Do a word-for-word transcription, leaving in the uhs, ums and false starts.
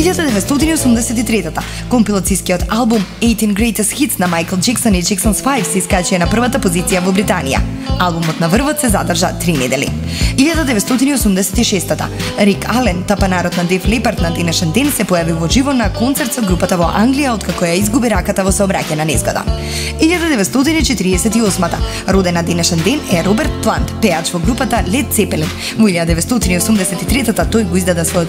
илјада деветстотини и осумдесет и трета компилацијскиот албум eighteen Greatest Hits на Майкл Джексон и Jackson's Five се искачија на првата позиција во Британија. Албумот на врвот се задржа три недели. илјада деветстотини и осумдесет и шеста Рик Ален, тапанарот на Деф Лепард на денешен ден, се појави во живо на концерт со групата во Англија откако ја изгуби раката во сообраќајна незгода. илјада деветстотини и четиридесет и осма роден на денешен ден е Роберт Плант, пеач во групата Лед Цепелин. Во илјада деветстотини и осумдесет и трета тој го издаде својот